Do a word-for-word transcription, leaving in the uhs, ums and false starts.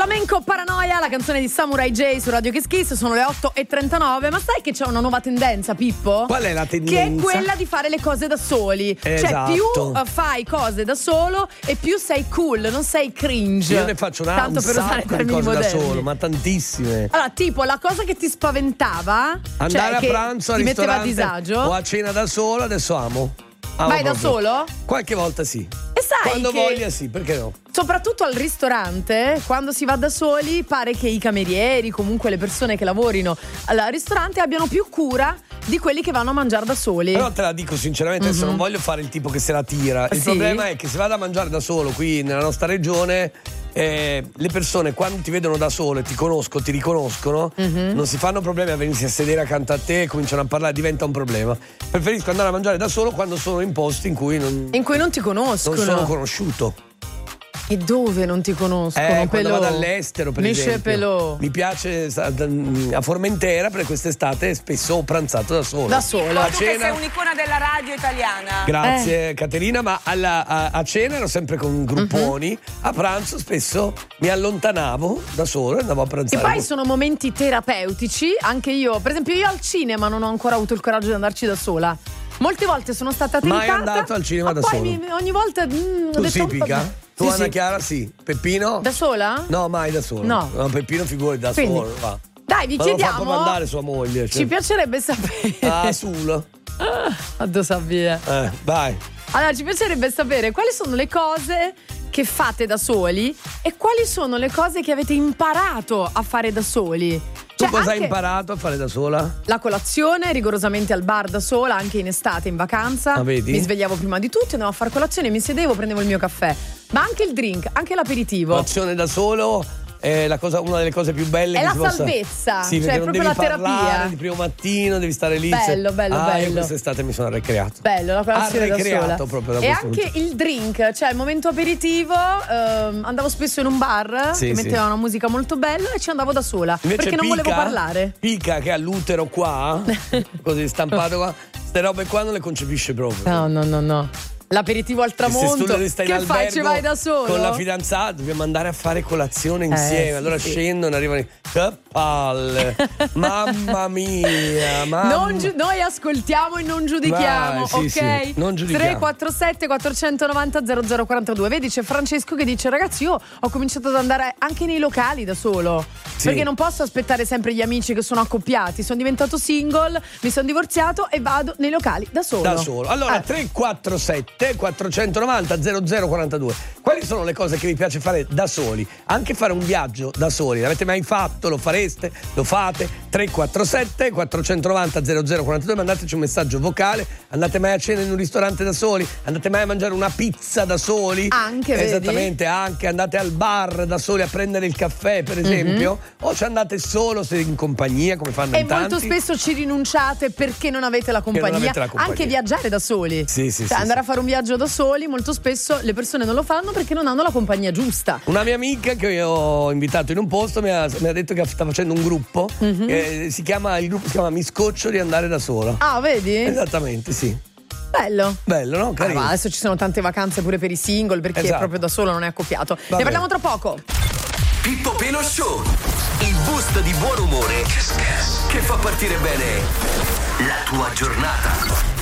Flamenco Paranoia, la canzone di Samurai J su Radio Kiss Kiss. Sono le otto e trentanove. Ma sai che c'è una nuova tendenza, Pippo? Qual è la tendenza? Che è quella di fare le cose da soli. Esatto. Cioè più uh, fai cose da solo e più sei cool, non sei cringe. Io ne faccio una Tanto un per usare sacco di termini cose da moderni. solo, ma tantissime. Allora, tipo, la cosa che ti spaventava, Andare cioè, a che pranzo al ti metteva a ristorante disagio. o a cena da solo, adesso amo. amo Vai da proprio. solo? Qualche volta sì. E sai Quando che voglia sì, perché no? soprattutto al ristorante, quando si va da soli, pare che i camerieri, comunque le persone che lavorino al ristorante abbiano più cura di quelli che vanno a mangiare da soli. Però te la dico sinceramente, adesso Mhm. non voglio fare il tipo che se la tira. Il Sì? problema è che se vado a mangiare da solo qui nella nostra regione, eh, le persone quando ti vedono da solo e ti conoscono, ti riconoscono, Mhm. non si fanno problemi a venirsi a sedere accanto a te, cominciano a parlare, diventa un problema. Preferisco andare a mangiare da solo quando sono in posti in cui non, In cui non ti conoscono. non sono conosciuto. E dove non ti conoscono? Eh, quando Pelò. vado all'estero, per Michel esempio. Pelò. Mi piace sta- a Formentera, per quest'estate spesso ho pranzato da solo. Da solo. A Tu che sei cena. un'icona della radio italiana. Grazie Caterina, ma alla- a, a cena ero sempre con grupponi, Mhm. a pranzo spesso mi allontanavo da solo e andavo a E pranzare. poi sono momenti terapeutici, anche io, per esempio io al cinema non ho ancora avuto il coraggio di andarci da sola. Molte volte sono stata Mai tentata. andato al cinema ma da poi solo? mi- ogni volta mm, ho Tu detto sì, un po'- Pica? Tu Sì, Anna sì. Chiara sì. Peppino? Da sola? No, mai da solo. No. Peppino figuri da Quindi, solo. Va. Dai, vi Ma lo fa chiediamo. proprio andare sua moglie. Ci Cioè. piacerebbe sapere. Ah, sul. Addo sabbia. Eh, vai. Allora, ci piacerebbe sapere quali sono le cose che fate da soli e quali sono le cose che avete imparato a fare da soli. Tu Cioè, cosa hai anche imparato a fare da sola? la colazione, rigorosamente al bar da sola, anche in estate, in vacanza. Ah, vedi? Mi svegliavo prima di tutti, andavo a fare colazione, mi sedevo, prendevo il mio caffè. Ma anche il drink, anche l'aperitivo. Colazione da solo è la cosa, una delle cose più belle È che la si possa... salvezza, Sì, cioè perché non proprio devi la terapia. parlare di primo mattino, devi stare lì. Bello, se- bello, ah, bello. Io quest'estate mi sono arrecreato. Bello, la colazione da Arrecreato sola. proprio da E questo anche punto. il drink, cioè il momento aperitivo, ehm, andavo spesso in un bar Sì, che sì. metteva una musica molto bella e ci andavo da sola. Invece perché non Pica, volevo parlare. Pica che ha l'utero qua, così stampato qua, ste robe qua non le concepisce proprio. No, no, no, no. L'aperitivo al E se tu tramonto. devi stare in Che fai? albergo Ci vai da solo? con la fidanzata, dobbiamo andare a fare colazione insieme. sì, allora sì. scendono, arrivano. Che palle! Mamma mia! Mamma. Non giu- noi ascoltiamo e non giudichiamo, Vai, sì, ok? sì, non giudichiamo. tre quattro sette quattro nove zero zero zero quattro due. Vedi, c'è Francesco che dice: ragazzi, io ho cominciato ad andare anche nei locali da solo. Sì. Perché non posso aspettare sempre gli amici che sono accoppiati. Sono diventato single, mi sono divorziato e vado nei locali da solo. Da solo. Allora, Eh. tre quattro sette quattrocentonovanta zero zero quarantadue. Quali sono le cose che vi piace fare da soli? Anche fare un viaggio da soli. L'avete mai fatto? Lo fareste? Lo fate? tre quattro sette quattrocentonovanta zero zero quarantadue. Mandateci un messaggio vocale. Andate mai a cena in un ristorante da soli? Andate mai a mangiare una pizza da soli? Anche, vedi? Esattamente, anche. Andate al bar da soli a prendere il caffè, per esempio? O ci andate solo se in compagnia, come fanno E in tanti? molto spesso ci rinunciate perché non avete la compagnia. avete la compagnia. Anche viaggiare da soli. Sì, sì, Cioè, sì, andare sì. a fare un viaggio da soli, molto spesso le persone non lo fanno perché non hanno la compagnia giusta. Una mia amica che io ho invitato in un posto mi ha, mi ha detto che sta facendo un gruppo. Mhm. che si chiama, il gruppo si chiama Mi scoccio di andare da sola. Ah, vedi? Esattamente, sì. Bello. Bello, no? Ah, Carino. ma adesso ci sono tante vacanze pure per i single perché Esatto. proprio da solo non è accoppiato. Va Ne parliamo bene. tra poco. Pippo Pino Show, il boost di buon umore che fa partire bene la tua giornata.